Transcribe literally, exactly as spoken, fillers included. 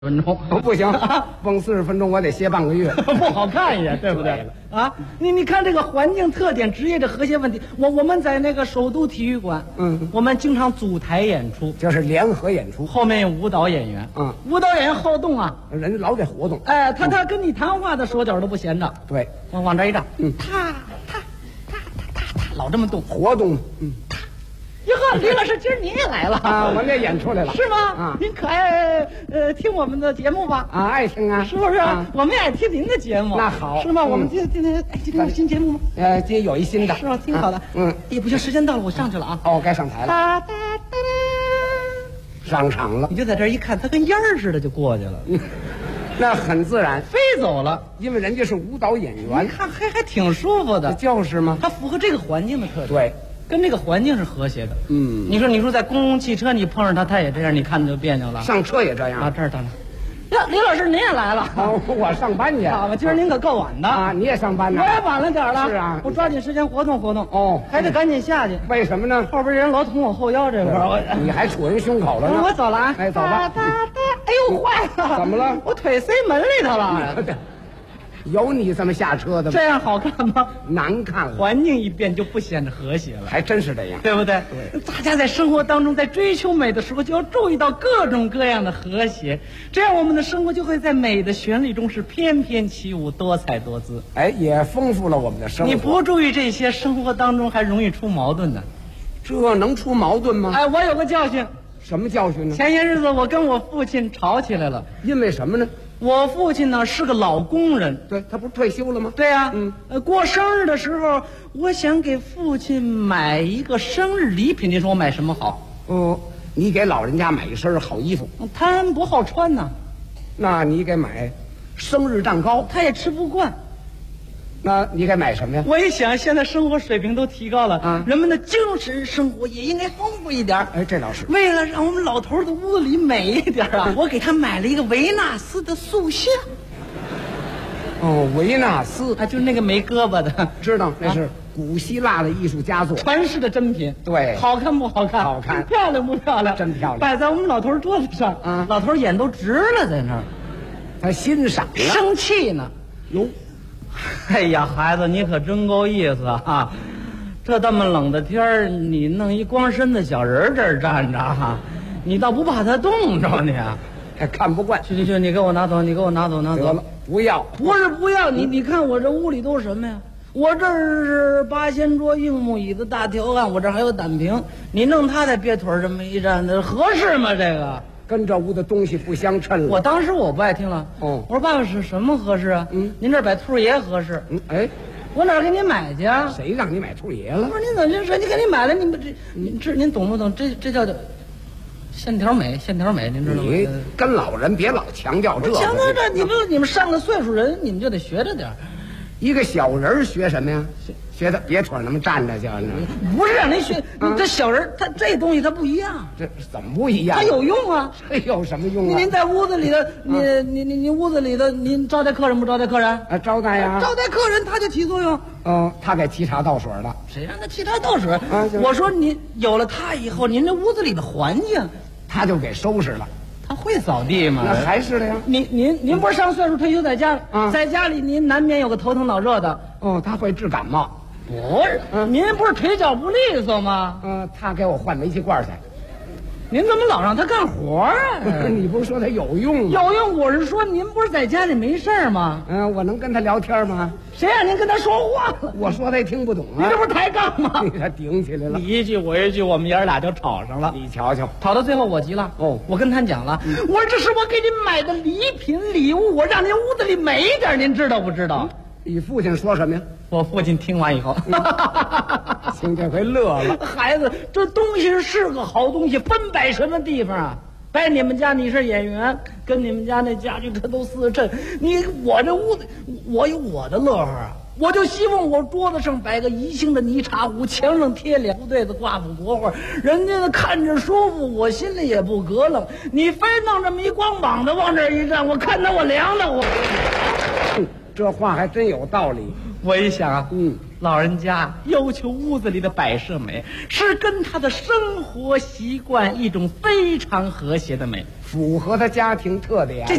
分钟哦，不行，蹦四十分钟我得歇半个月， 不好看呀，对不对？啊，你你看这个环境特点、职业的和谐问题，我我们在那个首都体育馆，嗯，我们经常组台演出， 就是联合演出， 后面有舞蹈演员，嗯，舞蹈演员好动啊， 人家老得活动， 哎，他他跟你谈话的手脚都不闲着， 对， 往往这一站，嗯，他他他他他老这么动， 活动，嗯。 哟呵，李老师，今儿您也来了啊！我这演出来了， 是吗？ 啊， 您可爱呃听我们的节目吧？ 啊，爱听啊， 是不是？啊、我们也爱听您的节目。 那好， 是吗？嗯、我们今今天哎，今天有新节目吗？ 呃，今天有一新的， 是吗？挺好的。啊、嗯，哎，不行，时间到了，我上去了啊。 哦，该上台了。哒哒哒上场了， 你就在这一看，他跟烟儿似的就过去了。 嗯那很自然， 飞走了， 因为人家是舞蹈演员， 你看还还挺舒服的， 就是吗？ 它符合这个环境的特点。 对。 跟这个环境是和谐的， 嗯， 你说你说在公共汽车你碰上他，他也这样，你看着就别扭了。 上车也这样啊，这儿等着。呀，李老师您也来了， 哦，我上班去。 啊，今儿您可够晚的啊，你也上班呢？ 我也晚了点了。 是啊， 我抓紧时间活动活动。 哦， 还得赶紧下去。 为什么呢？ 后边人老捅我后腰这块儿， 你还杵人胸口了呢。 我走了啊， 哎，走吧。 哒哒，哎呦，坏了！ 怎么了？ 我腿塞门里头了。 有你这么下车的吗？ 这样好看吗？ 难看了， 环境一变就不显得和谐了， 还真是这样， 对不对？ 对， 大家在生活当中，在追求美的时候，就要注意到各种各样的和谐，这样我们的生活就会在美的旋律中是翩翩起舞，多彩多姿。 哎，也丰富了我们的生活。 你不注意这些，生活当中还容易出矛盾呢。 这能出矛盾吗？ 哎，我有个教训。 什么教训呢？ 前些日子我跟我父亲吵起来了。 因为什么呢？ 我父亲呢是个老工人， 对，他不是退休了吗？ 对呀、啊， 嗯， 呃，过生日的时候，我想给父亲买一个生日礼品，您说我买什么好？ 哦，你给老人家买一身好衣服， 他不好穿呢。 那你给买生日蛋糕， 他也吃不惯。 那你该买什么呀？ 我一想，现在生活水平都提高了， 啊， 人们的精神生活也应该丰富一点。 哎，这倒是。 为了让我们老头的屋子里美一点啊，我给他买了一个维纳斯的塑像。 哦，维纳斯啊，就是那个没胳膊的， 知道那是古希腊的艺术佳作， 传世的珍品。 对， 好看不好看？ 好看。 漂亮不漂亮？ 真漂亮。 摆在我们老头桌子上，啊，老头眼都直了，在那儿， 他欣赏了， 生气呢。 哟。 哎呀，孩子，你可真够意思啊！这这么冷的天儿，你弄一光身的小人这儿站着哈，你倒不怕他冻着你？ 还看不惯。 去去去，你给我拿走，你给我拿走，拿走。 得了，不要， 不是不要，你你看我这屋里都是什么呀？我这是八仙桌、硬木椅子、大条案，我这还有胆瓶。你弄他在别腿这么一站，那合适吗？这个？ 跟这屋的东西不相称了。 我当时我不爱听了。哦，我说爸爸是什么合适啊？嗯，您这摆兔爷合适。 嗯，哎， 我哪儿给您买去啊？ 谁让你买兔爷了？ 不是您怎么就说你给你买了？你们这您这您懂不懂？这这叫叫线条美，线条美，您知道吗？ 你跟老人别老强调这个。 强调这，你们你们上了岁数人，你们就得学着点儿。 一个小人学什么呀？学学他别腿那么站着去。 不是让您学，啊、这小人他这东西他不一样。 这怎么不一样？ 他有用啊！ 这有什么用啊？ 您在屋子里头，你、啊、你你你屋子里头，您招待客人不招待客人？ 啊，招待呀、啊！ 招待客人他就起作用。 嗯，他给沏茶倒水的。 谁让他沏茶倒水？ 啊， 我说您有了他以后，您这屋子里的环境， 他就给收拾了。 他会扫地吗？ 那还是的呀。 您您您不是上岁数退休在家，啊、在家里您难免有个头疼脑热的。 哦，他会治感冒。 不是，嗯、您不是腿脚不利索吗？ 嗯、呃，他给我换煤气罐去。 您怎么老让他干活啊？ 你不是说他有用吗？ 有用，我是说您不是在家里没事吗？ 嗯、呃，我能跟他聊天吗？ 谁让您跟他说话了？ 我说他也听不懂啊。 你这不是抬杠吗？ 他顶起来了， 你一句我一句，我们爷儿俩就吵上了。 你瞧瞧， 吵到最后我急了。哦，我跟他讲了，嗯、我说这是我给您买的礼品礼物，我让您屋子里美一点，您知道不知道？ 嗯、你父亲说什么呀？ 我父亲听完以后， 听这回乐了。 孩子，这东西是个好东西，分摆什么地方啊？摆你们家你是演员，跟你们家那家具可都四衬。你我这屋子，我有我的乐呵啊！我就希望我桌子上摆个宜兴的泥茶壶，墙上贴两副对子挂幅国画，人家看着舒服，我心里也不膈冷。你非弄这么一光膀子往这一站，我看到我凉的我。 这话还真有道理。 我一想啊， 嗯， 老人家要求屋子里的摆设美，是跟他的生活习惯一种非常和谐的美。 符合他家庭特点。